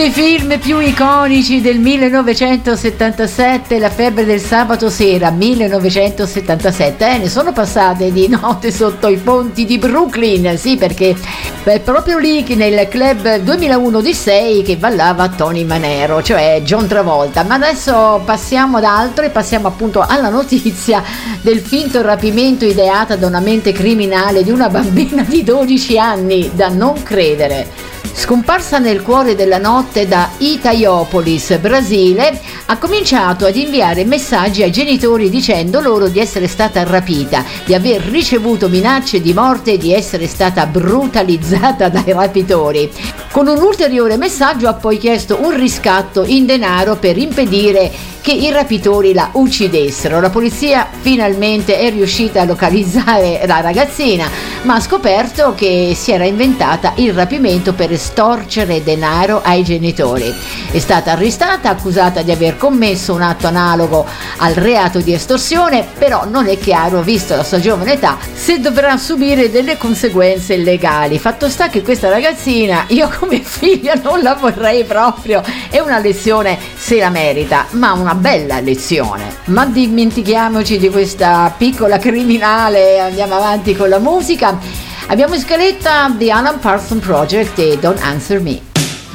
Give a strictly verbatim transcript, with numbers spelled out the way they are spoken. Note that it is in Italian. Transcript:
dei film più iconici del millenovecentosettantasette, La febbre del sabato sera, millenovecentosettantasette, eh, ne sono passate di notte sotto i ponti di Brooklyn, sì, perché è proprio lì nel club duemilauno Odyssey che ballava Tony Manero, cioè John Travolta. Ma adesso passiamo ad altro e passiamo appunto alla notizia del finto rapimento ideata da una mente criminale di una bambina di dodici anni, da non credere. Scomparsa nel cuore della notte da Itaiopolis, Brasile, ha cominciato ad inviare messaggi ai genitori dicendo loro di essere stata rapita, di aver ricevuto minacce di morte e di essere stata brutalizzata dai rapitori. Con un ulteriore messaggio ha poi chiesto un riscatto in denaro per impedire che i rapitori la uccidessero. La polizia finalmente è riuscita a localizzare la ragazzina, ma ha scoperto che si era inventata il rapimento per estorcere denaro ai genitori. È stata arrestata, accusata di aver commesso un atto analogo al reato di estorsione, però non è chiaro, visto la sua giovane età, se dovrà subire delle conseguenze legali. Fatto sta che questa ragazzina, io come figlia non la vorrei proprio, è una lezione, se la merita, ma una bella lezione. Ma dimentichiamoci di questa piccola criminale, andiamo avanti con la musica. Abbiamo in scaletta The Alan Parsons Project e Don't Answer Me.